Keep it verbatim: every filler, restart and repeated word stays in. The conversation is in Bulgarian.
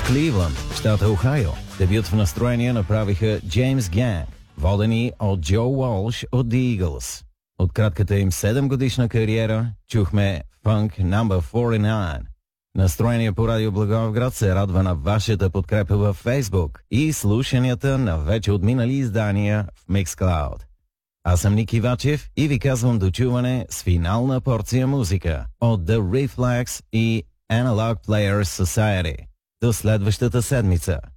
В Кливланд, щата Охайо, дебют в настроение направиха James Gang, водени от Джо Уолш от The Eagles. От кратката им седем годишна кариера чухме Funk номер сорок и девет. Настроение по Радио Благоевград се радва на вашата подкрепа във Facebook и слушанията на вече отминали издания в Mixcloud. Аз съм Ники Вачев и ви казвам до чуване с финална порция музика от The Reflex и Analog Players Society. До следващата седмица.